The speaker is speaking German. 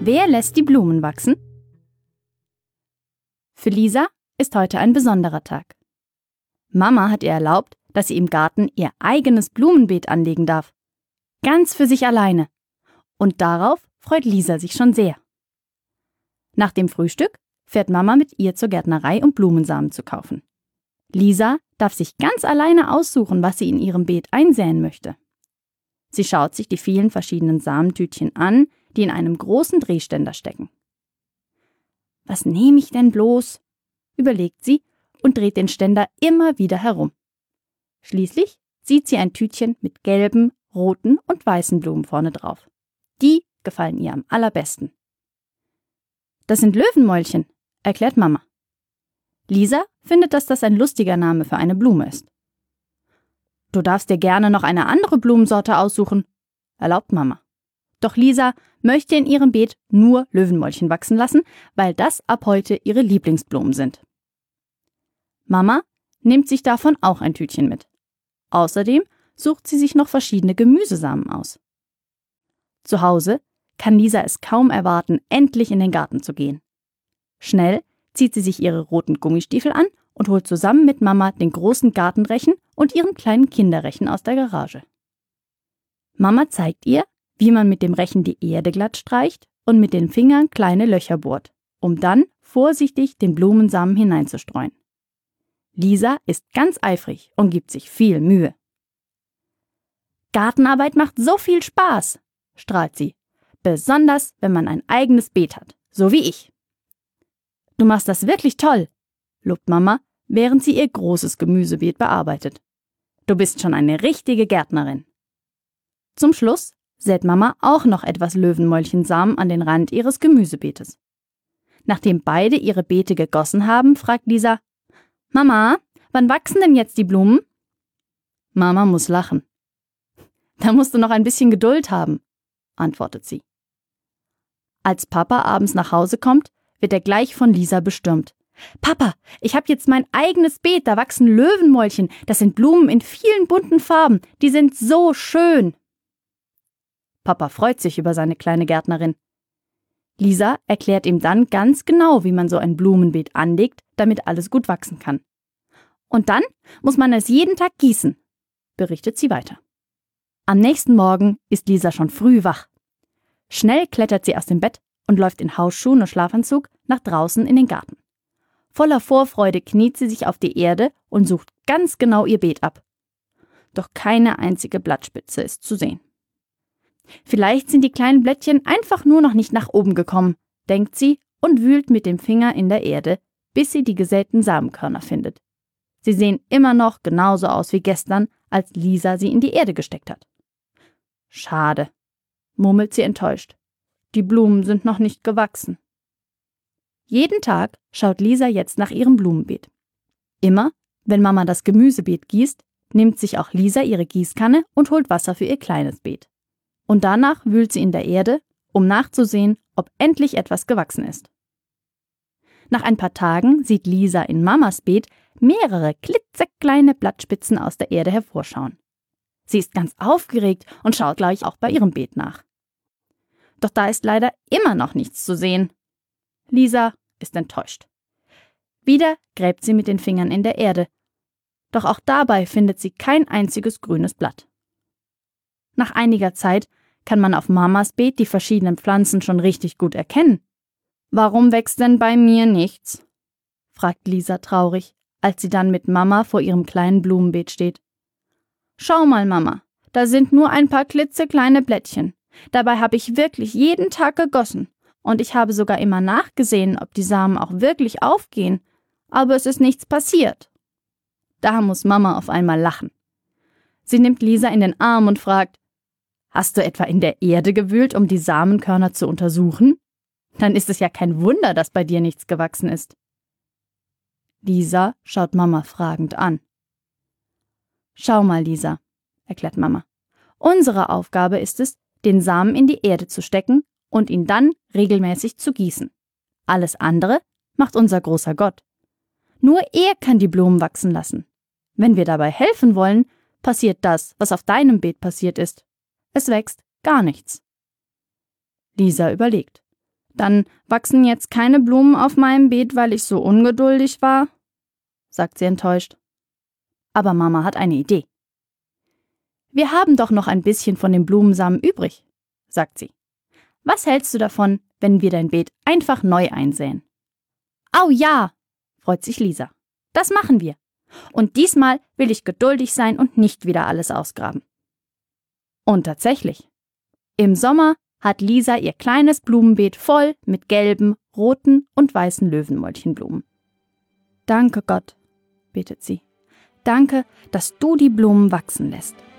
Wer lässt die Blumen wachsen? Für Lisa ist heute ein besonderer Tag. Mama hat ihr erlaubt, dass sie im Garten ihr eigenes Blumenbeet anlegen darf. Ganz für sich alleine. Und darauf freut Lisa sich schon sehr. Nach dem Frühstück fährt Mama mit ihr zur Gärtnerei, um Blumensamen zu kaufen. Lisa darf sich ganz alleine aussuchen, was sie in ihrem Beet einsäen möchte. Sie schaut sich die vielen verschiedenen Samentütchen an, die in einem großen Drehständer stecken. Was nehme ich denn bloß? Überlegt sie und dreht den Ständer immer wieder herum. Schließlich sieht sie ein Tütchen mit gelben, roten und weißen Blumen vorne drauf. Die gefallen ihr am allerbesten. Das sind Löwenmäulchen, erklärt Mama. Lisa findet, dass das ein lustiger Name für eine Blume ist. Du darfst dir gerne noch eine andere Blumensorte aussuchen, erlaubt Mama. Doch Lisa möchte in ihrem Beet nur Löwenmäulchen wachsen lassen, weil das ab heute ihre Lieblingsblumen sind. Mama nimmt sich davon auch ein Tütchen mit. Außerdem sucht sie sich noch verschiedene Gemüsesamen aus. Zu Hause kann Lisa es kaum erwarten, endlich in den Garten zu gehen. Schnell zieht sie sich ihre roten Gummistiefel an und holt zusammen mit Mama den großen Gartenrechen und ihren kleinen Kinderrechen aus der Garage. Mama zeigt ihr, wie man mit dem Rechen die Erde glatt streicht und mit den Fingern kleine Löcher bohrt, um dann vorsichtig den Blumensamen hineinzustreuen. Lisa ist ganz eifrig und gibt sich viel Mühe. Gartenarbeit macht so viel Spaß, strahlt sie, besonders wenn man ein eigenes Beet hat, so wie ich. Du machst das wirklich toll, lobt Mama, während sie ihr großes Gemüsebeet bearbeitet. Du bist schon eine richtige Gärtnerin. Zum Schluss sät Mama auch noch etwas Löwenmäulchensamen an den Rand ihres Gemüsebeetes. Nachdem beide ihre Beete gegossen haben, fragt Lisa: Mama, wann wachsen denn jetzt die Blumen? Mama muss lachen. Da musst du noch ein bisschen Geduld haben, antwortet sie. Als Papa abends nach Hause kommt, wird er gleich von Lisa bestürmt. Papa, ich habe jetzt mein eigenes Beet, da wachsen Löwenmäulchen, das sind Blumen in vielen bunten Farben, die sind so schön. Papa freut sich über seine kleine Gärtnerin. Lisa erklärt ihm dann ganz genau, wie man so ein Blumenbeet anlegt, damit alles gut wachsen kann. Und dann muss man es jeden Tag gießen, berichtet sie weiter. Am nächsten Morgen ist Lisa schon früh wach. Schnell klettert sie aus dem Bett und läuft in Hausschuhen und Schlafanzug nach draußen in den Garten. Voller Vorfreude kniet sie sich auf die Erde und sucht ganz genau ihr Beet ab. Doch keine einzige Blattspitze ist zu sehen. Vielleicht sind die kleinen Blättchen einfach nur noch nicht nach oben gekommen, denkt sie und wühlt mit dem Finger in der Erde, bis sie die gesäten Samenkörner findet. Sie sehen immer noch genauso aus wie gestern, als Lisa sie in die Erde gesteckt hat. Schade, murmelt sie enttäuscht. Die Blumen sind noch nicht gewachsen. Jeden Tag schaut Lisa jetzt nach ihrem Blumenbeet. Immer, wenn Mama das Gemüsebeet gießt, nimmt sich auch Lisa ihre Gießkanne und holt Wasser für ihr kleines Beet. Und danach wühlt sie in der Erde, um nachzusehen, ob endlich etwas gewachsen ist. Nach ein paar Tagen sieht Lisa in Mamas Beet mehrere klitzekleine Blattspitzen aus der Erde hervorschauen. Sie ist ganz aufgeregt und schaut gleich auch bei ihrem Beet nach. Doch da ist leider immer noch nichts zu sehen. Lisa ist enttäuscht. Wieder gräbt sie mit den Fingern in der Erde. Doch auch dabei findet sie kein einziges grünes Blatt. Nach einiger Zeit kann man auf Mamas Beet die verschiedenen Pflanzen schon richtig gut erkennen. Warum wächst denn bei mir nichts? Fragt Lisa traurig, als sie dann mit Mama vor ihrem kleinen Blumenbeet steht. Schau mal, Mama, da sind nur ein paar klitzekleine Blättchen. Dabei habe ich wirklich jeden Tag gegossen. Und ich habe sogar immer nachgesehen, ob die Samen auch wirklich aufgehen. Aber es ist nichts passiert. Da muss Mama auf einmal lachen. Sie nimmt Lisa in den Arm und fragt: Hast du etwa in der Erde gewühlt, um die Samenkörner zu untersuchen? Dann ist es ja kein Wunder, dass bei dir nichts gewachsen ist. Lisa schaut Mama fragend an. Schau mal, Lisa, erklärt Mama. Unsere Aufgabe ist es, den Samen in die Erde zu stecken und ihn dann regelmäßig zu gießen. Alles andere macht unser großer Gott. Nur er kann die Blumen wachsen lassen. Wenn wir dabei helfen wollen, passiert das, was auf deinem Beet passiert ist. Es wächst gar nichts. Lisa überlegt. Dann wachsen jetzt keine Blumen auf meinem Beet, weil ich so ungeduldig war, sagt sie enttäuscht. Aber Mama hat eine Idee. Wir haben doch noch ein bisschen von den Blumensamen übrig, sagt sie. Was hältst du davon, wenn wir dein Beet einfach neu einsäen? Au ja, freut sich Lisa. Das machen wir. Und diesmal will ich geduldig sein und nicht wieder alles ausgraben. Und tatsächlich. Im Sommer hat Lisa ihr kleines Blumenbeet voll mit gelben, roten und weißen Löwenmäulchenblumen. Danke Gott, betet sie. Danke, dass du die Blumen wachsen lässt.